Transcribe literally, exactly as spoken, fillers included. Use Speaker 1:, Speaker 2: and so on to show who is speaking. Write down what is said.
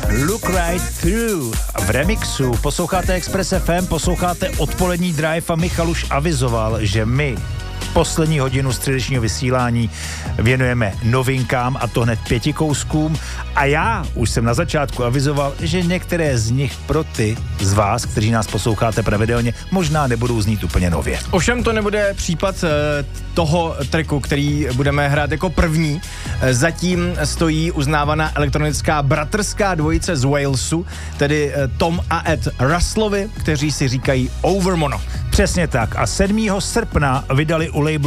Speaker 1: Look Right Through v remixu. Posloucháte Express F M, posloucháte odpolední Drive a Michal už avizoval, že my poslední hodinu středečního vysílání věnujeme novinkám, a to hned pěti kouskům. A já už jsem na začátku avizoval, že některé z nich pro ty z vás, kteří nás posloucháte pravidelně, možná nebudou znít úplně nově.
Speaker 2: Ovšem to nebude případ uh, toho tracku, který budeme hrát jako první. Zatím stojí uznávaná elektronická bratrská dvojice z Walesu, tedy uh, Tom a Ed Russellovi, kteří si říkají Overmono.
Speaker 1: Přesně tak. A sedmého srpna vydali u labelu